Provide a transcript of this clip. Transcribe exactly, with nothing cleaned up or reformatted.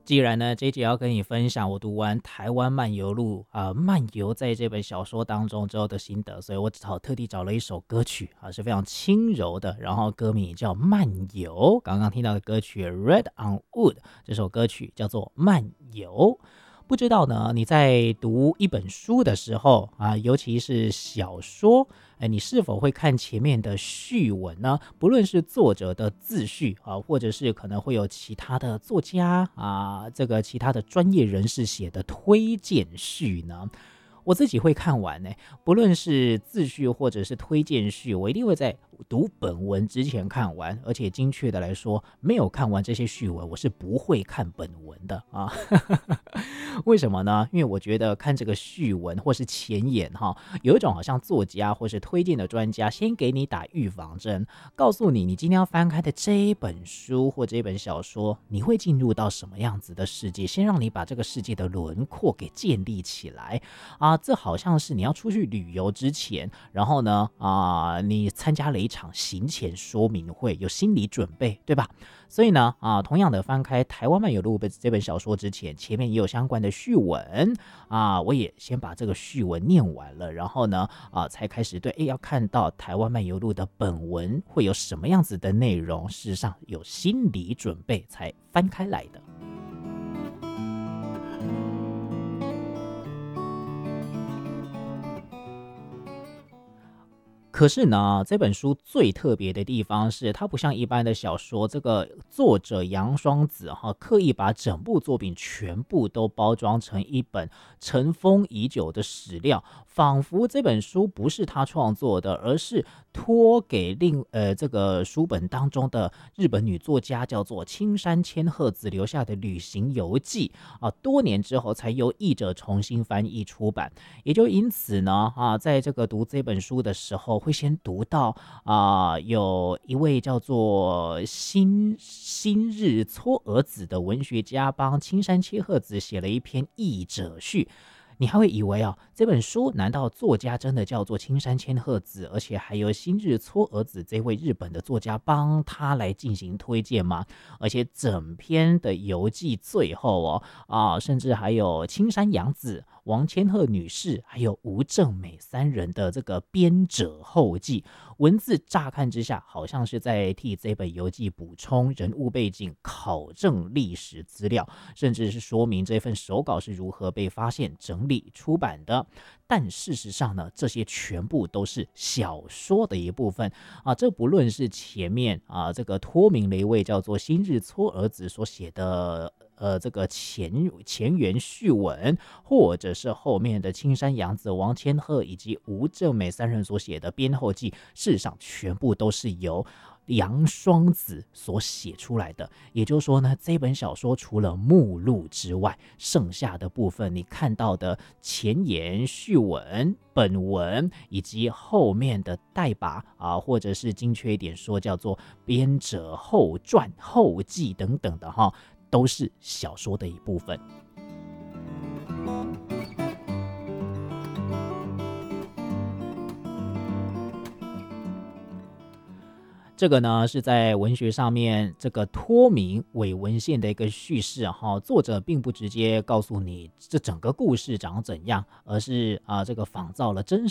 既然呢，这一集要跟你分享我读完《台湾漫游录》啊、漫游在这本小说当中之后的心得，所以我找特地找了一首歌曲啊，是非常轻柔的，然后歌名也叫《漫游》。刚刚听到的歌曲《Red on Wood》，这首歌曲叫做《漫游》。不知道呢，你在读一本书的时候啊，尤其是小说，哎，你是否会看前面的序文呢？不论是作者的自序啊，或者是可能会有其他的作家啊，这个其他的专业人士写的推荐序呢？我自己会看完呢，不论是自序或者是推荐序，我一定会在读本文之前看完，而且精确的来说，没有看完这些序文，我是不会看本文的啊。为什么呢？因为我觉得看这个序文或是前言哈，有一种好像作家或是推荐的专家先给你打预防针，告诉你你今天要翻开的这一本书或这一本小说，你会进入到什么样子的世界，先让你把这个世界的轮廓给建立起来啊。这好像是你要出去旅游之前，然后呢啊，你参加了一场行前说明会，有心理准备，对吧？所以呢啊，同样的翻开《台湾漫游录》这本小说之前，前面也有相关的序文啊，我也先把这个序文念完了，然后呢啊，才开始对，哎，要看到《台湾漫游录》的本文会有什么样子的内容，事实上有心理准备才翻开来的。可是呢，这本书最特别的地方是，它不像一般的小说，这个作者杨双子哈，刻意把整部作品全部都包装成一本尘封已久的史料，仿佛这本书不是他创作的，而是托给另呃这个书本当中的日本女作家叫做青山千鹤子留下的旅行游记啊，多年之后才由译者重新翻译出版。也就因此呢啊，在这个读这本书的时候，会先读到啊、呃，有一位叫做新新日撮儿子的文学家帮青山千鹤子写了一篇译者序。你还会以为啊，这本书难道作家真的叫做青山千鹤子，而且还有新日撮儿子这位日本的作家帮他来进行推荐吗？而且整篇的游记最后哦啊，甚至还有青山洋子、王千鹤女士，还有吴正美三人的这个编者后记，文字乍看之下好像是在替这本游记补充人物背景、考证历史资料，甚至是说明这份手稿是如何被发现、整理出版的。但事实上呢，这些全部都是小说的一部分啊。这不论是前面啊这个托名了一位叫做新日撮儿子所写的呃这个前前言序文，或者是后面的青山洋子、王千鹤以及吴正美三人所写的编后记，事实上全部都是由杨双子所写出来的。也就是说呢，这本小说除了目录之外，剩下的部分你看到的前言、序文、本文以及后面的代把啊，或者是精确一点说叫做编者后传、后记等等的哈，都是小说的一部分。这个呢是在文学上面这个托名伪文献的一个叙事哈，作者并不直接告诉你这整个故事长怎样，而是啊这个仿造了真